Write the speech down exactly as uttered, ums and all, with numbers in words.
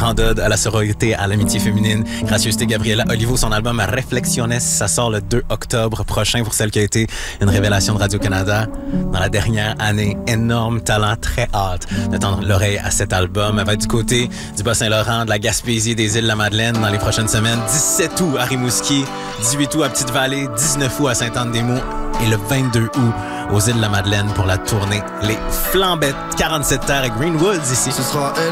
grande ode à la sororité, à l'amitié féminine. Gracieuseté Gabriela Olivo, son album Reflexiones, ça sort le deux octobre prochain pour celle qui a été une révélation de Radio-Canada dans la dernière année. Énorme talent, très hâte de tendre l'oreille à cet album. Elle va être du côté du Bas-Saint-Laurent, de la Gaspésie, des îles de la Madeleine dans les prochaines semaines. dix-sept août à Rimouski, dix-huit août à Petite-Vallée, dix-neuf août à Sainte-Anne-des-Monts et le vingt-deux août aux îles de la Madeleine pour la tournée Les Flambettes, quarante-sept terres et Greenwoods ici. Ce sera